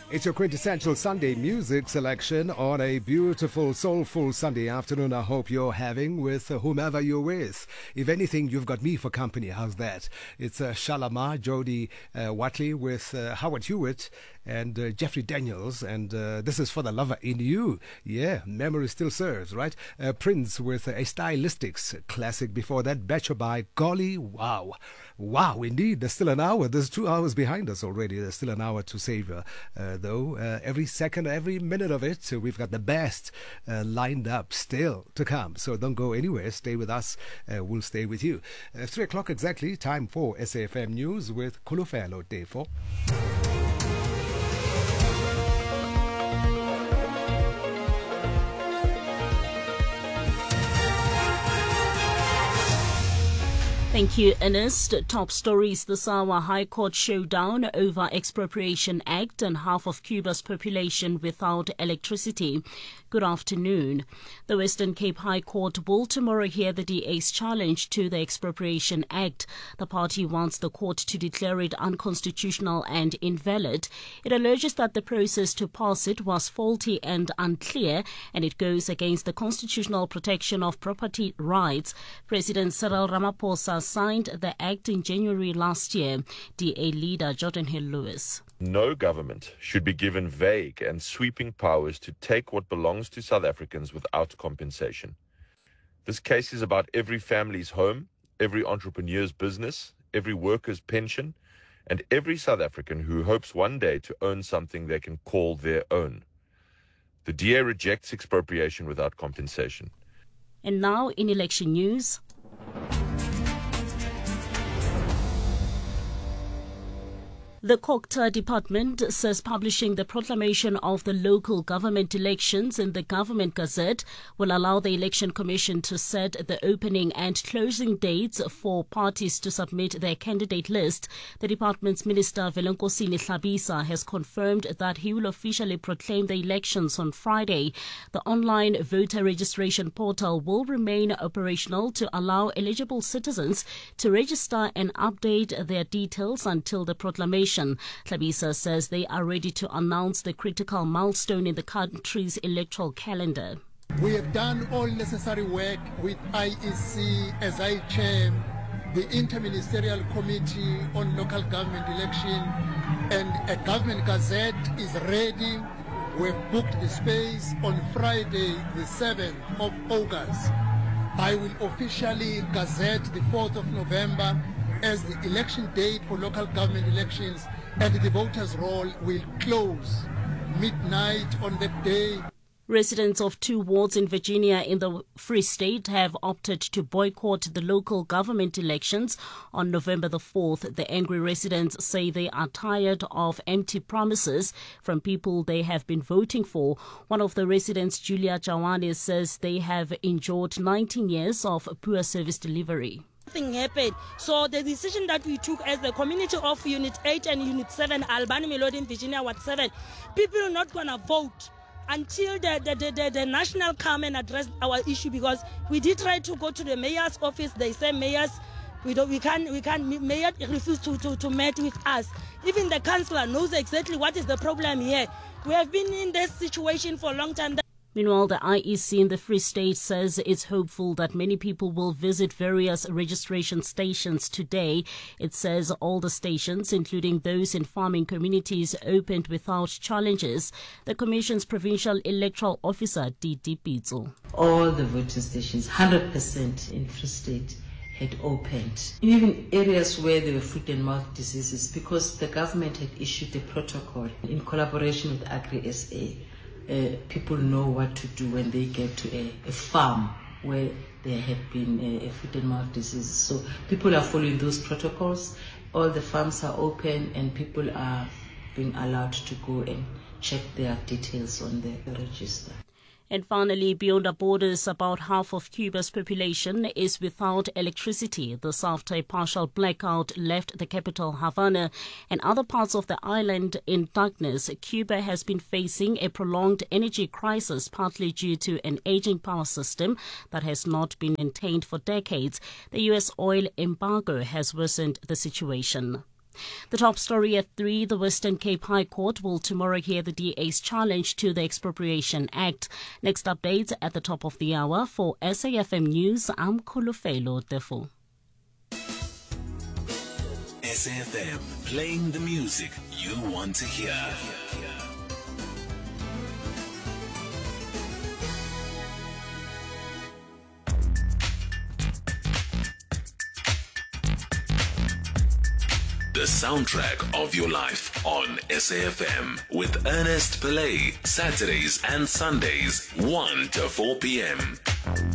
It's your quintessential Sunday music selection on a beautiful, soulful Sunday afternoon. I hope you're having with whomever you're with. If anything, you've got me for company. How's that? It's Shalama, Jody Watley with Howard Hewitt and Jeffrey Daniels. And this is For the Lover in You. Yeah, memory still serves, right? Prince with a Stylistics classic. Before that, Betcha by Golly Wow. Wow, indeed. There's still an hour. There's 2 hours behind us already. There's still an hour to savor. Though every second, every minute of it, we've got the best lined up still to come. So don't go anywhere. Stay with us. We'll stay with you. 3 o'clock exactly. Time for SAFM News with Kulufelo Defo. Thank you, Ernest. Top stories this hour. High Court showdown over Expropriation Act and half of Cuba's population without electricity. Good afternoon. The Western Cape High Court will tomorrow hear the DA's challenge to the Expropriation Act. The party wants the court to declare it unconstitutional and invalid. It alleges that the process to pass it was faulty and unclear, and it goes against the constitutional protection of property rights. President Cyril Ramaphosa signed the act in January last year. DA leader Jordan Hill-Lewis. No government should be given vague and sweeping powers to take what belongs to South Africans without compensation. This case is about every family's home, every entrepreneur's business, every worker's pension, and every South African who hopes one day to own something they can call their own. The DA rejects expropriation without compensation. And now in election news. The COGTA department says publishing the proclamation of the local government elections in the Government Gazette will allow the Election Commission to set the opening and closing dates for parties to submit their candidate list. The department's Minister Velenkosini Hlabisa has confirmed that he will officially proclaim the elections on Friday. The online voter registration portal will remain operational to allow eligible citizens to register and update their details until the proclamation. Hlabisa says they are ready to announce the critical milestone in the country's electoral calendar. We have done all necessary work with IEC as I chair the Interministerial Committee on Local Government Election, and a Government Gazette is ready. We've booked the space on Friday, the 7th of August. I will officially gazette the 4th of November as the election date for local government elections, and the voters' roll will close midnight on that day. Residents of 2 wards in Virginia in the Free State have opted to boycott the local government elections on November the 4th. The angry residents say they are tired of empty promises from people they have been voting for. One of the residents, Julia Jawane, says they have endured 19 years of poor service delivery. Nothing happened. So the decision that we took as the community of Unit 8 and Unit 7, Albany Melody in Virginia, Ward 7, people are not going to vote until the national come and address our issue, because we did try to go to the mayor's office. They say mayors, we can't, mayor refused to meet with us. Even the councillor knows exactly what is the problem here. We have been in this situation for a long time. Meanwhile, the IEC in the Free State says it's hopeful that many people will visit various registration stations today. It says all the stations, including those in farming communities, opened without challenges. The Commission's Provincial Electoral Officer, Didi Pitso. All the voting stations, 100% in Free State, had opened. Even areas where there were foot and mouth diseases, because the government had issued a protocol in collaboration with Agri-SA. People know what to do when they get to a farm where there had been a foot and mouth disease. So people are following those protocols. All the farms are open and people are being allowed to go and check their details on the register. And finally, beyond our borders, about half of Cuba's population is without electricity. This after a partial blackout left the capital, Havana, and other parts of the island in darkness. Cuba has been facing a prolonged energy crisis, partly due to an aging power system that has not been maintained for decades. The U.S. oil embargo has worsened the situation. The top story at 3, the Western Cape High Court will tomorrow hear the DA's challenge to the Expropriation Act. Next updates at the top of the hour. For SAFM News, I'm Khulufelo Tefo. SAFM, playing the music you want to hear. The soundtrack of your life on SAFM with Ernest Pillay, Saturdays and Sundays, 1 to 4 p.m.